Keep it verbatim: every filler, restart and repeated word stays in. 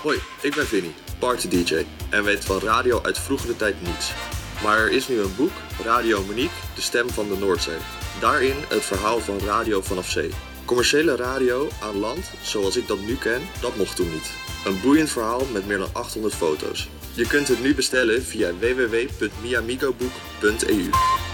Hoi, ik ben Vinnie, party D J en weet van radio uit vroegere tijd niets. Maar er is nu een boek, Radio Monique, de stem van de Noordzee. Daarin het verhaal van radio vanaf zee. Commerciële radio aan land, zoals ik dat nu ken, dat mocht toen niet. Een boeiend verhaal met meer dan achthonderd foto's. Je kunt het nu bestellen via w w w punt miamigoboek punt e u.